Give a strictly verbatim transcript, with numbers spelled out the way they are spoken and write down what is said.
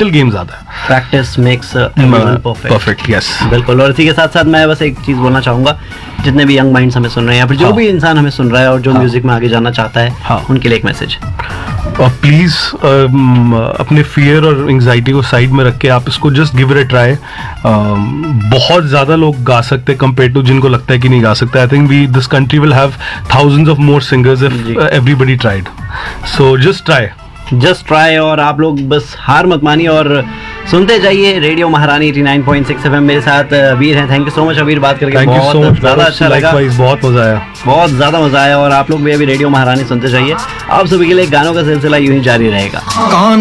Mental game ज्यादा है. Practice makes perfect. Perfect, yes. बिल्कुल. और इसी के साथ साथ मैं बस एक चीज बोलना चाहूंगा, जितने भी यंग माइंड्स हमें सुन रहे हैं या फिर जो हाँ. भी इंसान हमें सुन रहा है और जो हाँ. म्यूजिक में आगे जाना चाहता है, हाँ. उनके लिए एक मैसेज. प्लीज अपने फियर और एंजाइटी को साइड में रख के आप इसको just give it a try. बहुत ज्यादा लोग गा सकते हैं कंपेयर टू जिनको लगता है कि नहीं गा सकते. I think we this country will have thousands of more singers if everybody tried. So just try. Just try. और आप लोग बस हार मत मानिए और सुनते जाइए रेडियो महारानी eighty nine point six FM. मेरे साथ अबीर हैं. थैंक यू सो मच अबीर, बात करके बहुत ज्यादा अच्छा लगा. बहुत मजा आया, बहुत ज्यादा मजा आया. और आप लोग भी अभी रेडियो महारानी सुनते जाइए. आप सभी के लिए गानों का सिलसिला यूं ही जारी रहेगा.